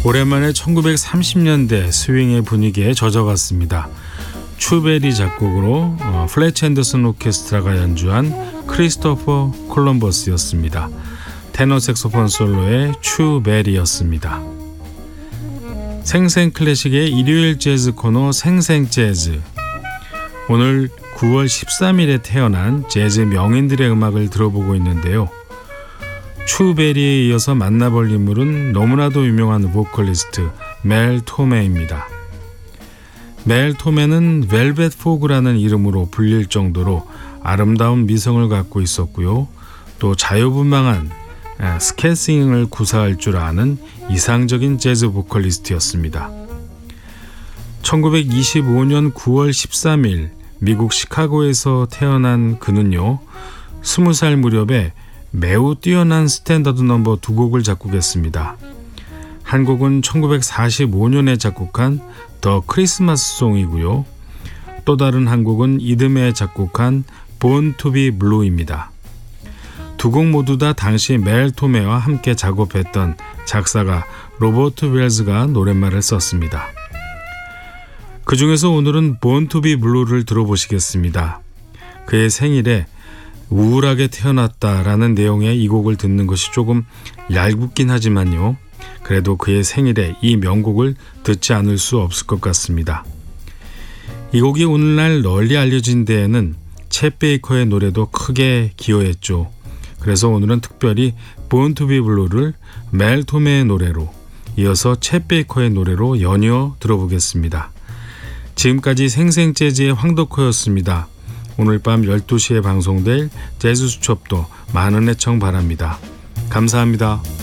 오랜만에 1930년대 스윙의 분위기에 젖어갔습니다. 추베리 작곡으로 플래치 앤더슨 오케스트라가 연주한 크리스토퍼 콜럼버스였습니다. 테너 색소폰 솔로의 추베리였습니다. 생생 클래식의 일요일 재즈 코너 생생 재즈. 오늘 9월 13일에 태어난 재즈 명인들의 음악을 들어보고 있는데요. 추베리에 이어서 만나볼 인물은 너무나도 유명한 보컬리스트 멜 토메입니다. 멜 토메는 벨벳 포그라는 이름으로 불릴 정도로 아름다운 미성을 갖고 있었고요. 또 자유분방한 스캣싱을 구사할 줄 아는 이상적인 재즈 보컬리스트였습니다. 1925년 9월 13일 미국 시카고에서 태어난 그는요, 20살 무렵에 매우 뛰어난 스탠다드 넘버 두 곡을 작곡했습니다. 한 곡은 1945년에 작곡한 더 크리스마스 송이고요. 또 다른 한 곡은 이듬해 작곡한 Born to be Blue입니다. 두 곡 모두 다 당시 멜 토메와 함께 작업했던 작사가 로버트 웰즈가 노랫말을 썼습니다. 그 중에서 오늘은 Born to be Blue를 들어보시겠습니다. 그의 생일에 우울하게 태어났다라는 내용의 이 곡을 듣는 것이 조금 얄궂긴 하지만요. 그래도 그의 생일에 이 명곡을 듣지 않을 수 없을 것 같습니다. 이 곡이 오늘날 널리 알려진 데에는 챗 베이커의 노래도 크게 기여했죠. 그래서 오늘은 특별히 Born to be Blue를 멜 토메의 노래로 이어서 챗 베이커의 노래로 연이어 들어보겠습니다. 지금까지 생생재즈의 황덕호였습니다. 오늘 밤 12시에 방송될 재즈 수첩도 많은 애청 바랍니다. 감사합니다.